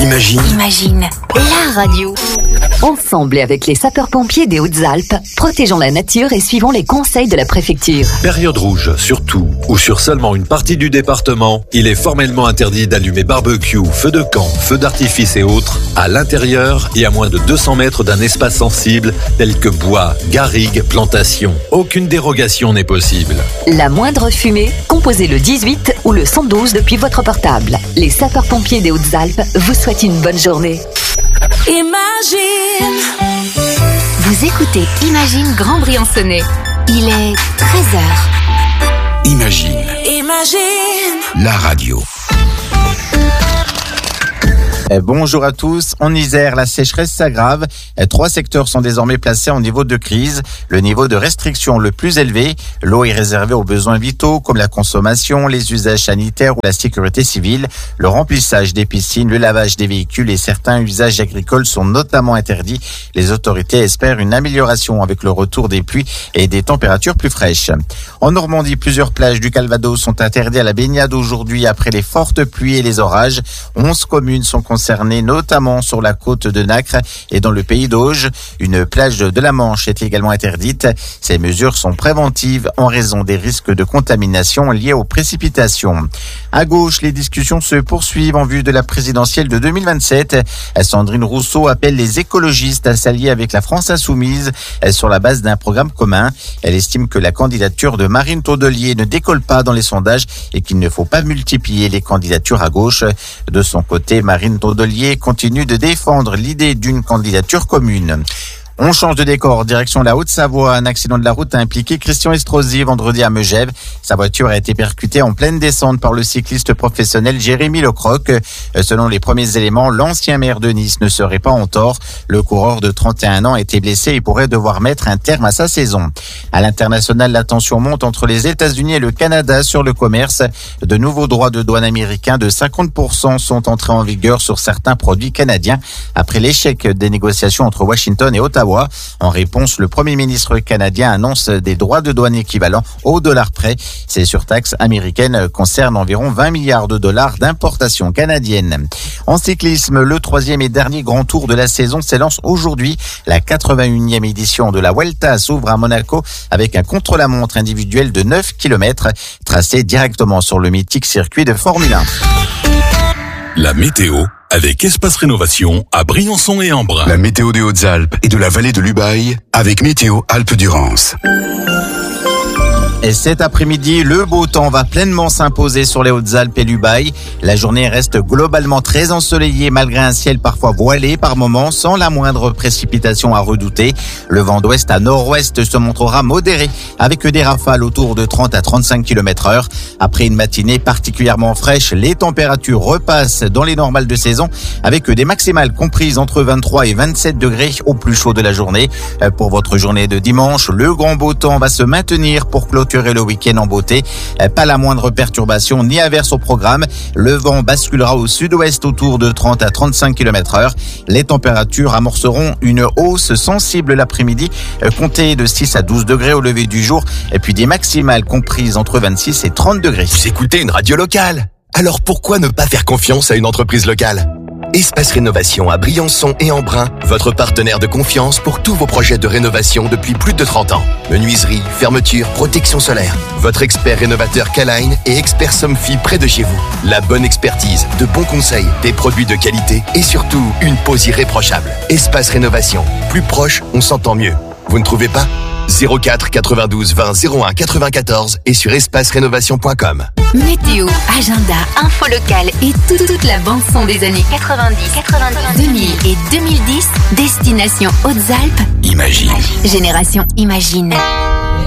Imagine, la radio. Ensemble et avec les sapeurs-pompiers des Hautes-Alpes, protégeons la nature et suivons les conseils de la préfecture. Période rouge, sur tout ou sur seulement une partie du département, il est formellement interdit d'allumer barbecue, feux de camp, feux d'artifice et autres à l'intérieur et à moins de 200 mètres d'un espace sensible tel que bois, garrigues, plantations. Aucune dérogation n'est possible. La moindre fumée, composez le 18 ou le 112 depuis votre portable. Les sapeurs-pompiers des Hautes-Alpes vous souhaitent une bonne journée. Imagine. Vous écoutez Imagine Grand Briançonnais. Il est 13h. Imagine, la radio. Bonjour à tous. En Isère, la sécheresse s'aggrave. 3 secteurs sont désormais placés en niveau de crise. Le niveau de restriction le plus élevé, l'eau est réservée aux besoins vitaux comme la consommation, les usages sanitaires ou la sécurité civile. Le remplissage des piscines, le lavage des véhicules et certains usages agricoles sont notamment interdits. Les autorités espèrent une amélioration avec le retour des pluies et des températures plus fraîches. En Normandie, plusieurs plages du Calvados sont interdites à la baignade aujourd'hui après les fortes pluies et les orages. 11 communes sont concernées, notamment sur la côte de Nacre et dans le pays d'Auge. Une plage de la Manche est également interdite. Ces mesures sont préventives en raison des risques de contamination liés aux précipitations. À gauche, les discussions se poursuivent en vue de la présidentielle de 2027. Sandrine Rousseau appelle les écologistes à s'allier avec la France insoumise sur la base d'un programme commun. Elle estime que la candidature de Marine Tondelier ne décolle pas dans les sondages et qu'il ne faut pas multiplier les candidatures à gauche. De son côté, Marine Tondelier continue de défendre l'idée d'une candidature commune. On change de décor, direction la Haute-Savoie. Un accident de la route a impliqué Christian Estrosi vendredi à Megève. Sa voiture a été percutée en pleine descente par le cycliste professionnel Jérémy Lecroc. Selon les premiers éléments, l'ancien maire de Nice ne serait pas en tort. Le coureur de 31 ans a été blessé et pourrait devoir mettre un terme à sa saison. À l'international, la tension monte entre les États-Unis et le Canada sur le commerce. De nouveaux droits de douane américains de 50% sont entrés en vigueur sur certains produits canadiens après l'échec des négociations entre Washington et Ottawa. En réponse, le Premier ministre canadien annonce des droits de douane équivalents au dollar près. Ces surtaxes américaines concernent environ 20 milliards de dollars d'importations canadiennes. En cyclisme, le 3e et dernier grand tour de la saison s'élance aujourd'hui. La 81e édition de la Vuelta s'ouvre à Monaco avec un contre-la-montre individuel de 9 km tracé directement sur le mythique circuit de Formule 1. La météo avec Espace Rénovation à Briançon et Embrun. La météo des Hautes-Alpes et de la vallée de l'Ubaye avec Météo Alpes-Durance. Et cet après-midi, le beau temps va pleinement s'imposer sur les Hautes-Alpes et l'Ubaye. La journée reste globalement très ensoleillée malgré un ciel parfois voilé par moments sans la moindre précipitation à redouter. Le vent d'ouest à nord-ouest se montrera modéré avec des rafales autour de 30 à 35 km/h. Après une matinée particulièrement fraîche, les températures repassent dans les normales de saison avec des maximales comprises entre 23 et 27 degrés au plus chaud de la journée. Pour votre journée de dimanche, le grand beau temps va se maintenir pour clôturer le week-end en beauté. Pas la moindre perturbation ni averse au programme. Le vent basculera au sud-ouest autour de 30 à 35 km/h. Les températures amorceront une hausse sensible l'après-midi, comptez de 6 à 12 degrés au lever du jour, et puis des maximales comprises entre 26 et 30 degrés. Vous écoutez une radio locale. Alors pourquoi ne pas faire confiance à une entreprise locale ? Espace Rénovation à Briançon et Embrun, votre partenaire de confiance pour tous vos projets de rénovation depuis plus de 30 ans. Menuiserie, fermeture, protection solaire. Votre expert rénovateur K-Line et expert Somfy près de chez vous. La bonne expertise, de bons conseils, des produits de qualité et surtout une pose irréprochable. Espace Rénovation. Plus proche, on s'entend mieux. Vous ne trouvez pas ? 04 92 20 01 94 et sur espacerénovation.com. Météo, agenda, info locale et toute la bande-son des années 90, 2000 et 2010. Destination Hautes-Alpes. Imagine. Génération Imagine.